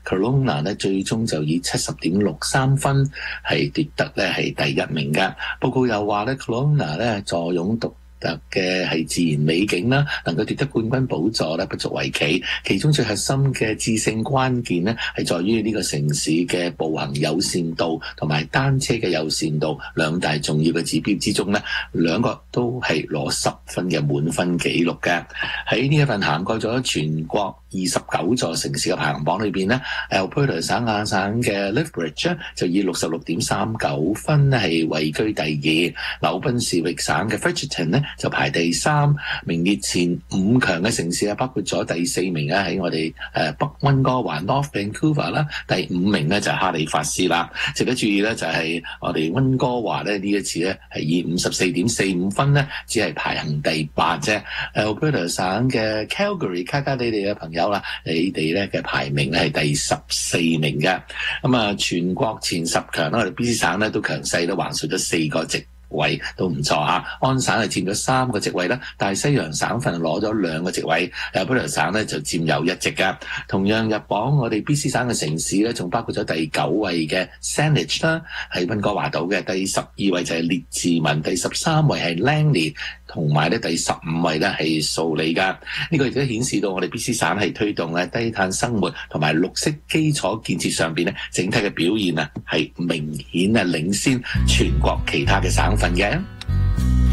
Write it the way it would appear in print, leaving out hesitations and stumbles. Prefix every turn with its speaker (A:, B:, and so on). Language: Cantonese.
A: Kelowna 咧最終就以70.63分係奪得咧係第一名嘅。報告又話咧 Kelowna 咧坐擁獨特嘅係自然美景啦，能夠奪得冠軍寶座咧不足為奇。其中最核心嘅致勝關鍵咧係在於呢個城市嘅步行友善度同埋單車嘅友善度兩大重要嘅指標之中咧，兩個都係攞10分嘅滿分紀錄嘅。喺呢一份涵蓋咗全國29座城市嘅排行榜裏邊咧 Alberta 省亞省嘅 Lethbridge 就以66.39分係位居第二，紐賓士域省嘅 Fredericton 咧就排第3，名列前5強嘅城市啊，包括咗第4名啊喺我哋北溫哥華 North Vancouver 啦，第5名咧就係哈利法斯啦。值得注意咧就係我哋溫哥華咧呢一次咧係以54.45分咧只係排行第8啫。Alberta 省嘅 Calgary 卡加里嘅朋友啦，你哋咧嘅排名咧係第14名嘅。咁啊，全國前10強啦，我哋 BC 省咧都強勢都橫掃咗4個席位都唔錯啊，安省係佔咗3個席位啦，但係西洋省份攞咗2個席位，Alberta 省咧就佔有1席㗎。同樣入榜我哋 BC 省嘅城市咧，仲包括咗第9位嘅 Saanich 啦，喺溫哥華島嘅，第12位就係列治文，第13位係 Langley， 同埋咧第15位咧係素里㗎。呢個亦都顯示到我哋 BC 省係推動咧低碳生活同埋綠色基礎建設上邊咧，整體嘅表現啊係明顯啊領先全國其他嘅省份嘅。